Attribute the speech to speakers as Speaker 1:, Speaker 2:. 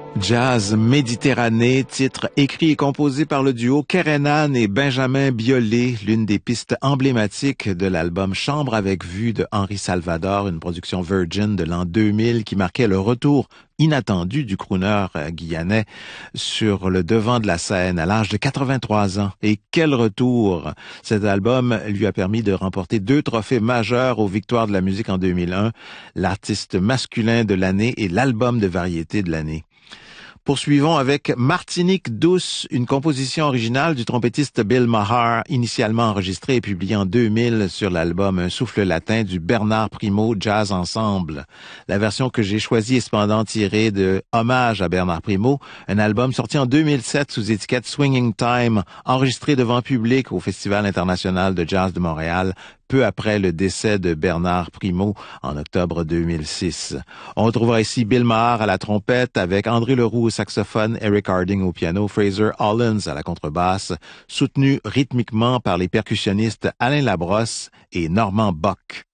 Speaker 1: Jazz Méditerranée, titre écrit et composé par le duo Kerenan et Benjamin Biolay, l'une des pistes emblématiques de l'album Chambre avec vue de Henri Salvador, une production Virgin de l'an 2000 qui marquait le retour inattendu du crooner guyanais sur le devant de la scène à l'âge de 83 ans. Et quel retour! Cet album lui a permis de remporter 2 trophées majeurs aux Victoires de la musique en 2001, l'artiste masculin de l'année et l'album de variété de l'année. Poursuivons avec Martinique douce, une composition originale du trompettiste Bill Maher, initialement enregistrée et publiée en 2000 sur l'album Un souffle latin du Bernard Primo Jazz Ensemble. La version que j'ai choisie est cependant tirée de Hommage à Bernard Primo, un album sorti en 2007 sous étiquette Swinging Time, enregistré devant public au Festival international de jazz de Montréal, peu après le décès de Bernard Primo en octobre 2006. On retrouvera ici Bill Maher à la trompette avec André Leroux au saxophone, Eric Harding au piano, Fraser Hollins à la contrebasse, soutenu rythmiquement par les percussionnistes Alain Labrosse et Normand Bock.